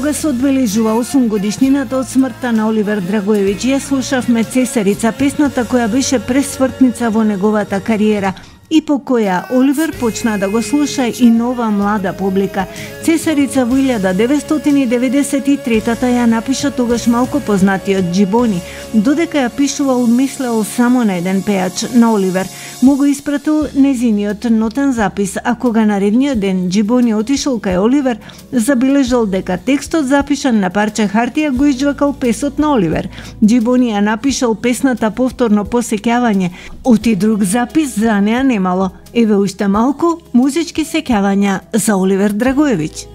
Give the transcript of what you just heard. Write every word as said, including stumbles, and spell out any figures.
Кога се одбележува осум годишнината од смртта на Оливер Драгоевиќ, ја слушавме Цесарица, песната која беше пресвртница во неговата кариера и по која Оливер почна да го слуша и нова млада публика. Цесарица во илјада деветстотини и деветдесет и трета ја напиша тогаш малку познатиот Џибони, додека ја пишувал мислел само на еден пеач, на Оливер. Му го испратил незиниот нотен запис, а кога наредниот ден Џибони отишол кај Оливер, забележал дека текстот запишан на парче хартија го извакал песот на Оливер. Џибони ја напишал песната повторно по сеќавање, оти друг запис за неа немало. Еве уште малку музички сеќавања за Оливер Драгоевиќ.